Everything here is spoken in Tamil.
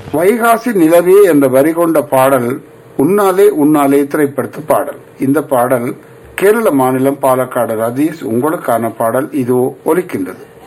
வைகாசி நிலவே என்ற வரி கொண்ட பாடல் உன்னாலே உன்னாலே திரைப்படத்து பாடல். இந்த பாடல் கேரள மாநிலம் பாலக்காடு ரதீஷ் உங்களுக்கான பாடல் இதோ ஒலிக்கின்றது.